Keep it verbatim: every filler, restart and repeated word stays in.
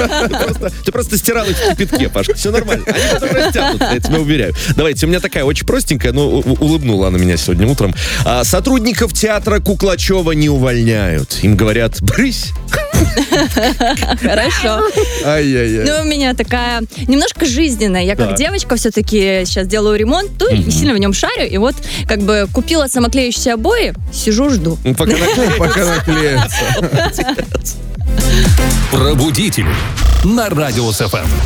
Ты просто стирал их в кипятке, Пашка. Все нормально. Они потом растянутся, я тебя уверяю. Давайте, у меня такая очень простенькая, но улыбнула она меня сегодня утром. Сотрудников театра Куклачева не увольняют. Им говорят: брысь. Хорошо. Ай-яй-яй. Ну, у меня такая немножко жизненная. Я как Так. девочка все-таки сейчас делаю ремонт, ну, и сильно в нем шарю. И вот как бы купила самоклеющиеся обои, сижу, жду. Ну, пока наклеится. Пока наклеится. Пробудитель на Радио эс эф эм.